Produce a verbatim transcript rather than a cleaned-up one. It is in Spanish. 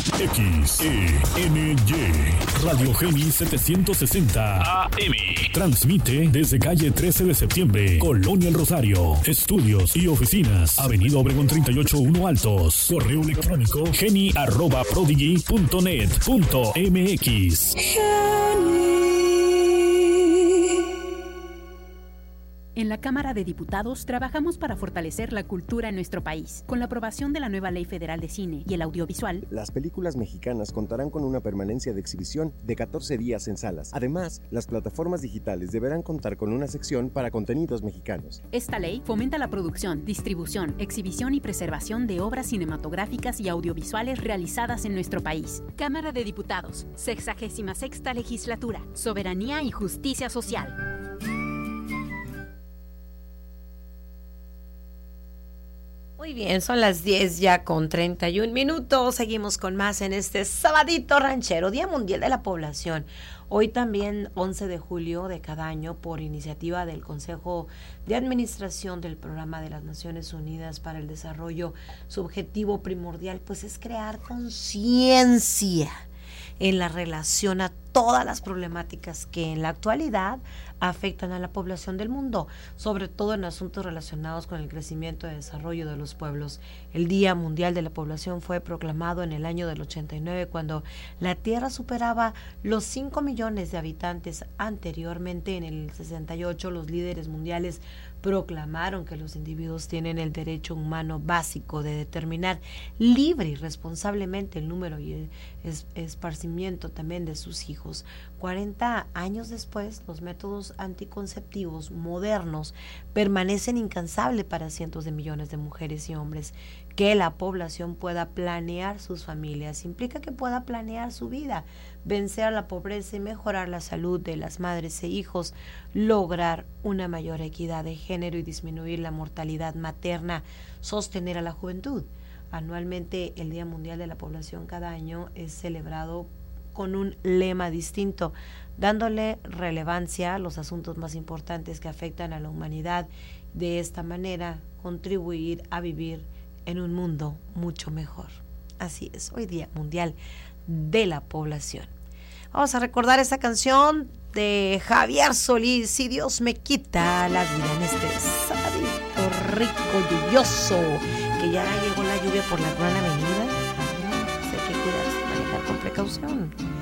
X E N Y Radio Geni setecientos sesenta A M. Transmite desde calle trece de septiembre, Colonia El Rosario. Estudios y oficinas, Avenida Obregón treinta y ocho uno Altos. Correo electrónico geni arroba prodigy punto net punto m x. En la Cámara de Diputados trabajamos para fortalecer la cultura en nuestro país. Con la aprobación de la nueva Ley Federal de Cine y el Audiovisual, las películas mexicanas contarán con una permanencia de exhibición de catorce días en salas. Además, las plataformas digitales deberán contar con una sección para contenidos mexicanos. Esta ley fomenta la producción, distribución, exhibición y preservación de obras cinematográficas y audiovisuales realizadas en nuestro país. Cámara de Diputados, sexagésima sexta Legislatura, Soberanía y Justicia Social. Muy bien, son las diez ya con treinta y un minutos. Seguimos con más en este sabadito ranchero, Día Mundial de la Población. Hoy también, once de julio de cada año, por iniciativa del Consejo de Administración del Programa de las Naciones Unidas para el Desarrollo, su objetivo primordial pues es crear conciencia en la relación a todas las problemáticas que en la actualidad afectan a la población del mundo, sobre todo en asuntos relacionados con el crecimiento y desarrollo de los pueblos. El Día Mundial de la Población fue proclamado en el año del ochenta y nueve, cuando la Tierra superaba los cinco millones de habitantes. Anteriormente, en el sesenta y ocho, los líderes mundiales proclamaron que los individuos tienen el derecho humano básico de determinar libre y responsablemente el número y el esparcimiento también de sus hijos. cuarenta años después, los métodos anticonceptivos modernos permanecen incansables para cientos de millones de mujeres y hombres. Que la población pueda planear sus familias implica que pueda planear su vida, vencer la pobreza y mejorar la salud de las madres e hijos, lograr una mayor equidad de género y disminuir la mortalidad materna, sostener a la juventud. Anualmente, el Día Mundial de la Población cada año es celebrado con un lema distinto, dándole relevancia a los asuntos más importantes que afectan a la humanidad. De esta manera, contribuir a vivir en un mundo mucho mejor. Así es, hoy Día Mundial de la Población. Vamos a recordar esta canción de Javier Solís, Si Dios me quita la vida, en este sabadito rico, lluvioso, que ya llegó la lluvia por la gran avenida. Hay que cuidarse, manejar con precaución.